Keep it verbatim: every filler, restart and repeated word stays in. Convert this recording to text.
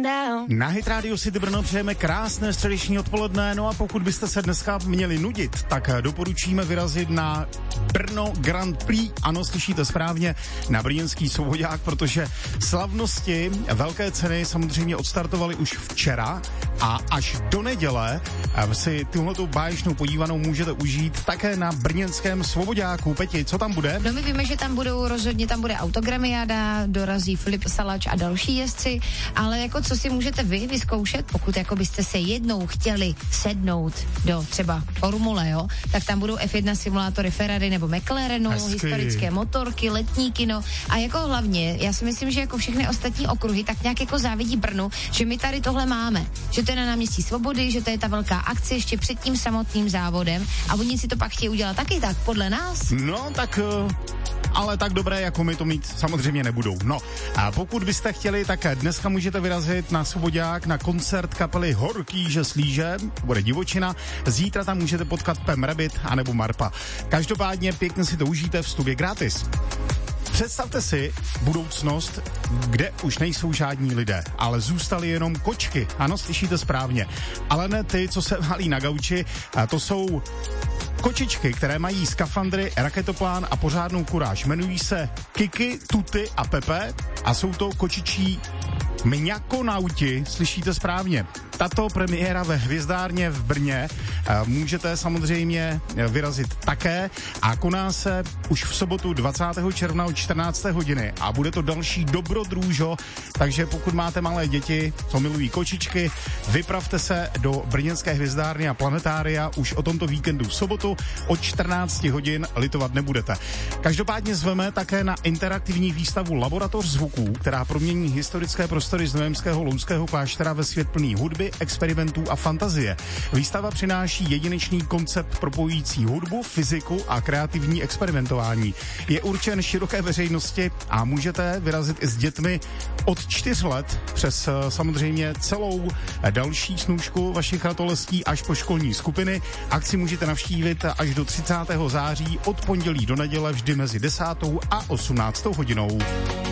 Na Hit Radio City Brno přejeme krásné středeční odpoledne, no a pokud byste se dneska měli nudit, tak doporučíme vyrazit na Brno Grand Prix, ano, slyšíte správně, na brněnský Svobodák, protože slavnosti velké ceny samozřejmě odstartovaly už včera a až do neděle si tuhletou báječnou podívanou můžete užít také na brněnském Svobodáku. Peti, co tam bude? No my víme, že tam budou rozhodně, tam bude autogramiáda, dorazí Filip Salač a další jezdci, ale jako co si můžete vy vyzkoušet, pokud jako byste se jednou chtěli sednout do třeba Formule, jo, tak tam budou ef jedna simulátory Ferrari nebo McLarenu, Hezky. Historické motorky, letní kino a jako hlavně, já si myslím, že jako všechny ostatní okruhy tak nějak jako závidí Brnu, že my tady tohle máme, že to je na náměstí Svobody, že to je ta velká akce ještě před tím samotným závodem a oni si to pak chtějí udělat taky tak, podle nás. No, tak... Uh... ale tak dobré, jako my to mít samozřejmě nebudou. No, a pokud byste chtěli, tak dneska můžete vyrazit na Svobodák na koncert kapely Horký, Slíže, bude divočina. Zítra tam můžete potkat Pem Rabbit anebo Marpa. Každopádně pěkně si to užijte, vstup je gratis. Představte si budoucnost, kde už nejsou žádní lidé, ale zůstaly jenom kočky. Ano, slyšíte správně. Ale ne ty, co se válí na gauči, a to jsou kočičky, které mají skafandry, raketoplán a pořádnou kuráž. Jmenují se Kiki, Tuty a Pepe a jsou to kočičí mňakonauti, slyšíte správně. Tato premiéra ve Hvězdárně v Brně můžete samozřejmě vyrazit také a koná se už v sobotu dvacátého června od čtrnácté hodiny a bude to další dobrodružo, takže pokud máte malé děti, co milují kočičky, vypravte se do brněnské Hvězdárny a Planetária už o tomto víkendu v sobotu od čtrnáct hodin, litovat nebudete. Každopádně zveme také na interaktivní výstavu Laboratoř zvuků, která promění historické prostory z Znojemského Lounského kláštera ve svět plný hudby, experimentů a fantazie. Výstava přináší jedinečný koncept propojující hudbu, fyziku a kreativní experimentování. Je určen široké veřejnosti a můžete vyrazit i s dětmi od čtyř let přes samozřejmě celou další snůšku vašich ratolestí až po školní skupiny. Akci můžete navštívit až do třicátého září od pondělí do neděle vždy mezi desátou a osmnáctou hodinou.